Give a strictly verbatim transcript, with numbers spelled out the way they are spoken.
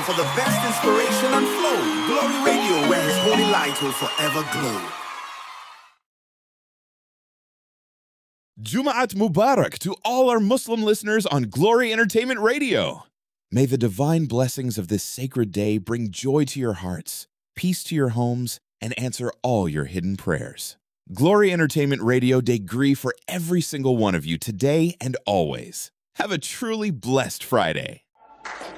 for the best inspiration and flow. Glory Radio, where His holy light will forever glow. Jum'at Mubarak to all our Muslim listeners on Glory Entertainment Radio. May the divine blessings of this sacred day bring joy to your hearts, peace to your homes, and answer all your hidden prayers. Glory Entertainment Radio degree for every single one of you today and always. Have a truly blessed Friday.